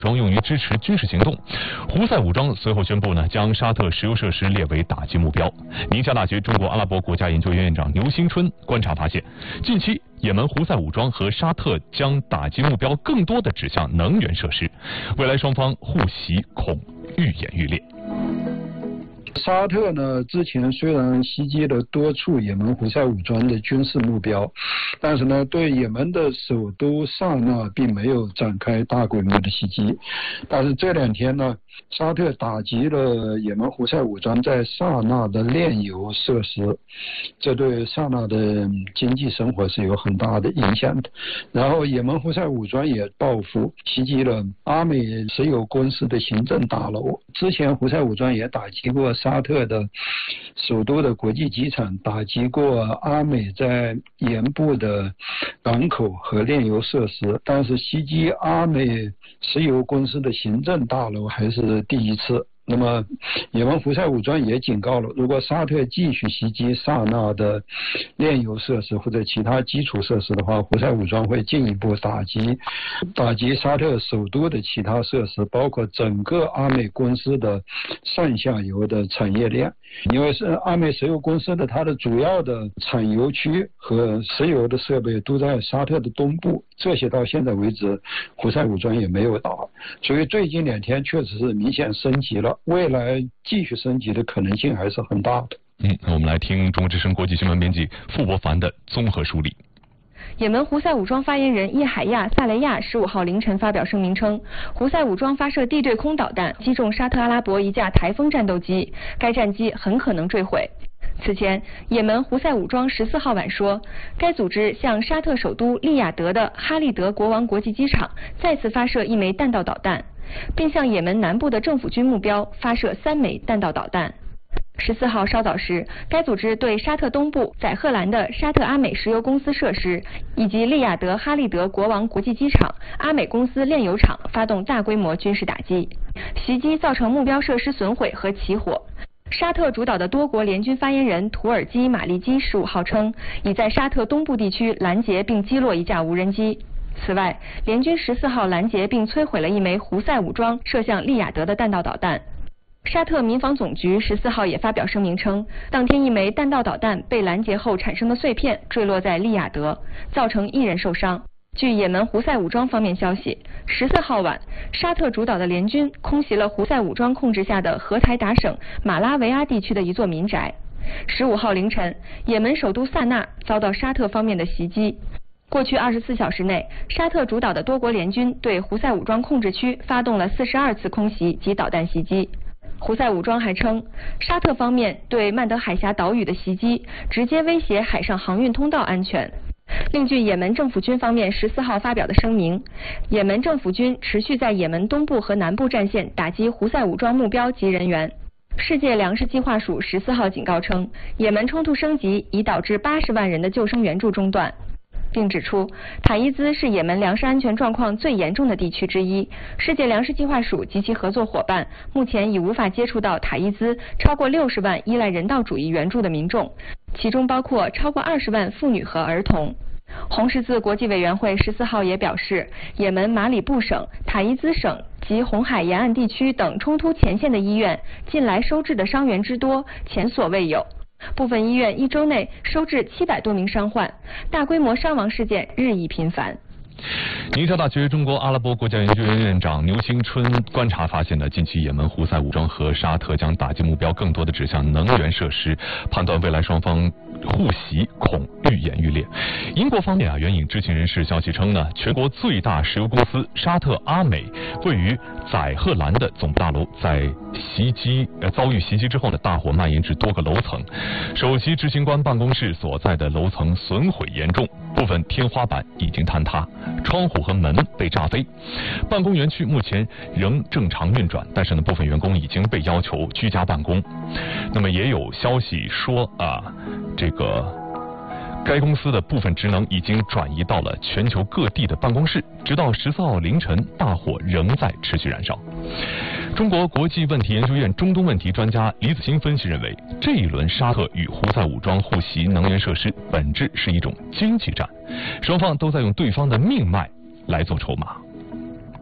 用于支持军事行动。胡塞武装随后宣布将沙特石油设施列为打击目标。宁夏大学中国阿拉伯国家研究院院长牛兴春观察发现，近期也门胡塞武装和沙特将打击目标更多的指向能源设施，未来双方互袭恐愈演愈烈。 沙特呢，之前虽然袭击了多处也门胡塞武装的军事目标，但是呢，对也门的首都萨那并没有展开大规模的袭击。但是这2天呢，沙特打击了也门胡塞武装在萨那的炼油设施，这对萨那的经济生活是有很大的影响的。然后也门胡塞武装也报复袭击了阿美石油公司的行政大楼。之前胡塞武装也打击过沙特的首都的国际机场，打击过阿美在盐部的港口和炼油设施，但是袭击阿美石油公司的行政大楼还是第一次。那么也门胡塞武装也警告了，如果沙特继续袭击萨那的炼油设施或者其他基础设施的话，胡塞武装会进一步打击沙特首都的其他设施，包括整个阿美公司的上下游的产业链。因为是阿美石油公司的它的主要的产油区和石油的设备都在沙特的东部，这些到现在为止胡塞武装也没有打，所以最近2天确实是明显升级了，未来继续升级的可能性还是很大的。 我们来听中国之声国际新闻编辑傅博凡的综合梳理。 也门胡塞武装发言人叶海亚·萨雷亚15号凌晨发表声明称，胡塞武装发射地对空导弹击中沙特阿拉伯一架台风战斗机，该战机很可能坠毁。此前，也门胡塞武装14号晚说，该组织向沙特首都利雅得的哈利德国王国际机场再次发射1枚弹道导弹，并向也门南部的政府军目标发射3枚弹道导弹。14号稍早时，该组织对沙特东部载荷兰的沙特阿美石油公司设施以及利雅得哈利德国王国际机场、阿美公司炼油厂发动大规模军事打击，袭击造成目标设施损毁和起火。沙特主导的多国联军发言人土耳其马利基15号称，已在沙特东部地区拦截并击落一架无人机。此外，联军14号拦截并摧毁了1枚胡塞武装射向利雅得的弹道导弹。沙特民防总局14号也发表声明称，当天1枚弹道导弹被拦截后产生的碎片坠落在利雅得，造成1人受伤。据也门胡塞武装方面消息，14号晚，沙特主导的联军空袭了胡塞武装控制下的荷台达省马拉维阿地区的一座民宅。15号凌晨，也门首都萨那遭到沙特方面的袭击。过去24小时内，沙特主导的多国联军对胡塞武装控制区发动了42次空袭及导弹袭击。胡塞武装还称，沙特方面对曼德海峡岛屿的袭击直接威胁海上航运通道安全。另据也门政府军方面14号发表的声明，也门政府军持续在也门东部和南部战线打击胡塞武装目标及人员。世界粮食计划署14号警告称，也门冲突升级已导致80万人的救生援助中断，并指出塔伊兹是也门粮食安全状况最严重的地区之一，世界粮食计划署及其合作伙伴目前已无法接触到塔伊兹超过60万依赖人道主义援助的民众，其中包括超过20万妇女和儿童。红十字国际委员会14号也表示，也门马里布省、塔伊兹省及红海沿岸地区等冲突前线的医院近来收治的伤员之多前所未有，部分医院1周内收治700多名伤患，大规模伤亡事件日益频繁。 宁夏大学中国阿拉伯国家研究院院长牛兴春观察发现近期也门胡塞武装和沙特将打击目标更多的指向能源设施，判断未来双方互袭恐愈演愈烈。英国方面援引知情人士消息称全国最大石油公司沙特阿美位于载荷兰的总部大楼在遭遇袭击之后大火蔓延至多个楼层，首席执行官办公室所在的楼层损毁严重，部分天花板已经坍塌，窗户和门被炸飞。办公园区目前仍正常运转，但是部分员工已经被要求居家办公。那么也有消息说该公司的部分职能已经转移到了全球各地的办公室，直到14号凌晨，大火仍在持续燃烧。中国国际问题研究院中东问题专家李子欣分析认为，这一轮沙特与胡塞武装互袭能源设施，本质是一种经济战，双方都在用对方的命脉来做筹码。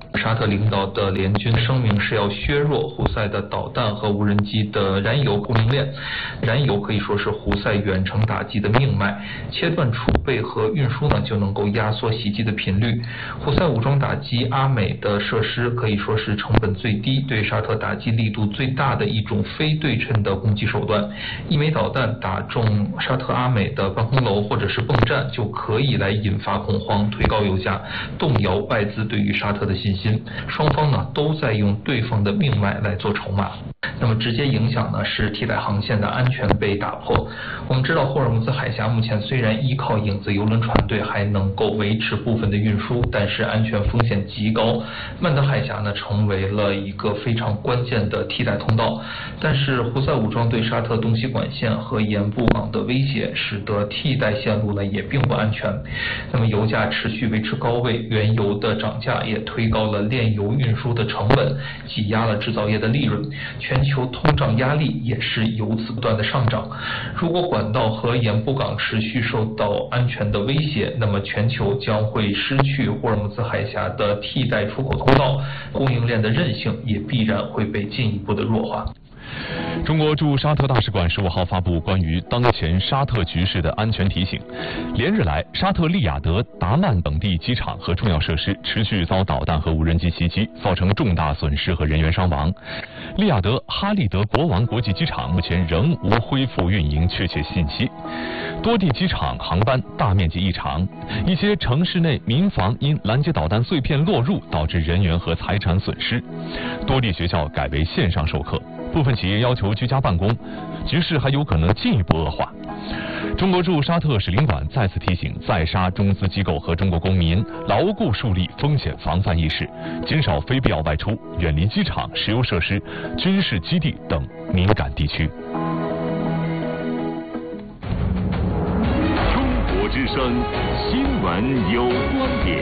沙特领导的联军声明是要削弱胡塞的导弹和无人机的燃油供应链，燃油可以说是胡塞远程打击的命脉，切断储备和运输呢就能够压缩袭击的频率。胡塞武装打击阿美的设施可以说是成本最低、对沙特打击力度最大的一种非对称的攻击手段。一枚导弹打中沙特阿美的办公楼或者是泵站，就可以来引发恐慌、推高油价、动摇外资对于沙特的信心。双方呢都在用对方的命脉来做筹码。那么直接影响呢是替代航线的安全被打破。我们知道霍尔木兹海峡目前虽然依靠影子邮轮船队还能够维持部分的运输，但是安全风险极高。曼德海峡呢成为了一个非常关键的替代通道，但是胡塞武装对沙特东西管线和盐布港的威胁，使得替代线路呢也并不安全。那么油价持续维持高位，原油的涨价也推高了炼油运输的成本，挤压了制造业的利润。全球通胀压力也是由此不断的上涨。如果管道和盐布港持续受到安全的威胁，那么全球将会失去霍尔木兹海峡的替代出口通道，供应链的韧性也必然会被进一步的弱化。 中国驻沙特大使馆15号发布关于当前沙特局势的安全提醒。连日来，沙特利雅得、达曼等地机场和重要设施持续遭导弹和无人机袭击，造成重大损失和人员伤亡。利雅得哈利德国王国际机场目前仍无恢复运营确切信息，多地机场航班大面积异常，一些城市内民房因拦截导弹碎片落入导致人员和财产损失，多地学校改为线上授课，部分企业要求居家办公，局势还有可能进一步恶化。中国驻沙特使领馆再次提醒在沙中资机构和中国公民牢固树立风险防范意识，减少非必要外出，远离机场、石油设施、军事基地等敏感地区。 中国之声新闻有观点。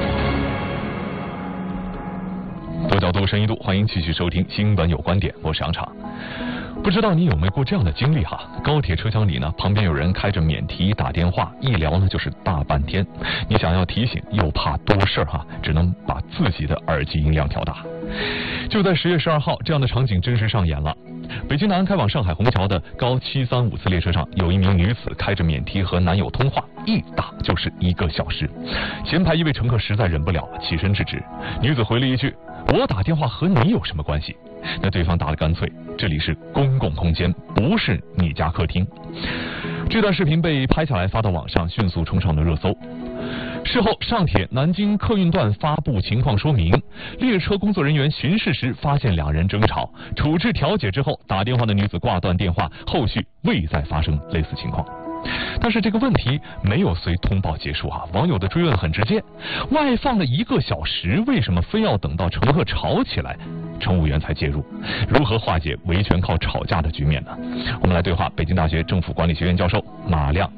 多角度、深一度，欢迎继续收听《新闻有观点》，我是杨畅。不知道你有没有过这样的经历哈？高铁车厢里呢，旁边有人开着免提打电话，一聊呢就是大半天。你想要提醒，又怕多事儿哈，只能把自己的耳机音量调大。就在10月12号，这样的场景真实上演了。北京南开往上海虹桥的高735次列车上，有一名女子开着免提和男友通话，一打就是1个小时。前排一位乘客实在忍不了，起身制止。女子回了一句：“我打电话和你有什么关系？”那对方答得干脆：“这里是公共空间，不是你家客厅。”这段视频被拍下来发到网上，迅速冲上了热搜。事后，上铁南京客运段发布情况说明，列车工作人员巡视时发现两人争吵，处置调解之后，打电话的女子挂断电话，后续未再发生类似情况。但是这个问题没有随通报结束啊！网友的追问很直接，外放了1个小时，为什么非要等到乘客吵起来，乘务员才介入？如何化解维权靠吵架的局面呢？我们来对话北京大学政府管理学院教授马亮。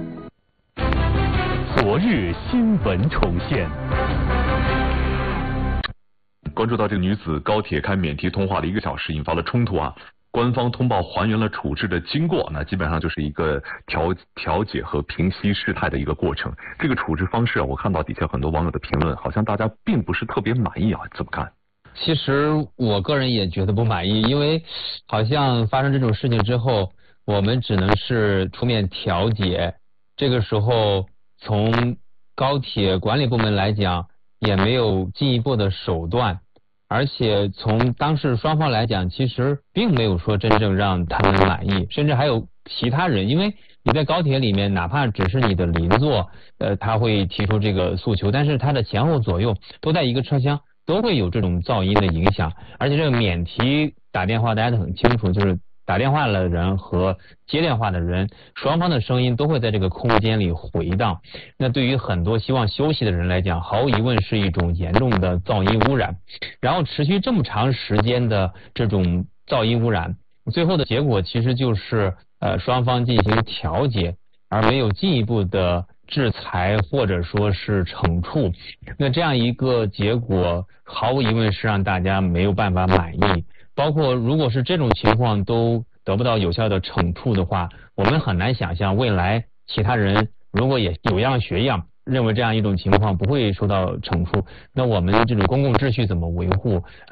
昨日新闻重现。 关注到这个女子高铁开免提通话的1个小时，引发了冲突啊。官方通报还原了处置的经过，那基本上就是一个调解和平息事态的一个过程。这个处置方式啊，我看到底下很多网友的评论，好像大家并不是特别满意啊，怎么看？ 其实我个人也觉得不满意，因为好像发生这种事情之后，我们只能是出面调解，这个时候从高铁管理部门来讲，也没有进一步的手段。而且从当事双方来讲，其实并没有说真正让他们满意，甚至还有其他人，因为你在高铁里面，哪怕只是你的邻座，他会提出这个诉求，但是他的前后左右都在一个车厢，都会有这种噪音的影响。而且这个免提打电话，大家都很清楚，就是打电话的人和接电话的人，双方的声音都会在这个空间里回荡。那对于很多希望休息的人来讲，毫无疑问是一种严重的噪音污染。然后持续这么长时间的这种噪音污染，最后的结果其实就是双方进行调解，而没有进一步的制裁或者说是惩处。那这样一个结果，毫无疑问是让大家没有办法满意。包括如果是这种情况都得不到有效的惩处的话，我们很难想象未来其他人如果也有样学样， 认为这样一种情况不会受到惩处，那我们这种公共秩序怎么维护？